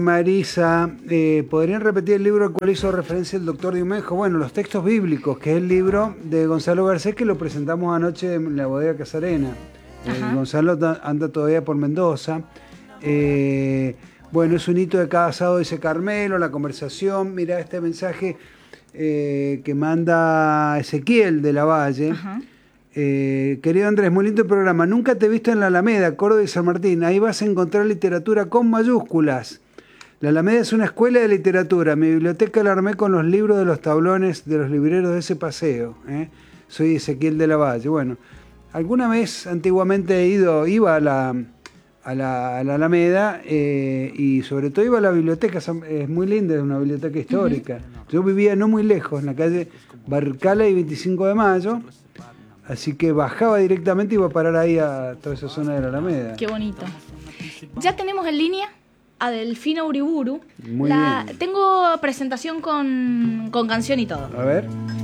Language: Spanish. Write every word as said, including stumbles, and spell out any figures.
Marisa, eh, ¿podrían repetir el libro al cual hizo referencia el doctor Diumejo? Bueno, Los textos bíblicos, que es el libro de Gonzalo Garcés, que lo presentamos anoche en la bodega Casarena. Eh, Gonzalo anda todavía por Mendoza. Eh, bueno, es un hito de cada sábado, dice Carmelo, la conversación. Mira este mensaje eh, que manda Ezequiel de la Valle. Ajá. Eh, querido Andrés, muy lindo el programa. Nunca te he visto en la Alameda, Córdoba y San Martín. Ahí vas a encontrar literatura con mayúsculas. La Alameda es una escuela de literatura. Mi biblioteca la armé con los libros de los tablones de los libreros de ese paseo. ¿eh? Soy Ezequiel de la Valle. Bueno, alguna vez antiguamente he ido, iba a la, a la, a la Alameda eh, y sobre todo iba a la biblioteca. Es muy linda, es una biblioteca histórica. Uh-huh. Yo vivía no muy lejos, en la calle Barcala y veinticinco de mayo. Así que bajaba directamente y iba a parar ahí a toda esa zona de la Alameda. Qué bonito. Ya tenemos en línea a Delfina Uriburu. Muy la, bien. Tengo presentación con, con canción y todo. A ver.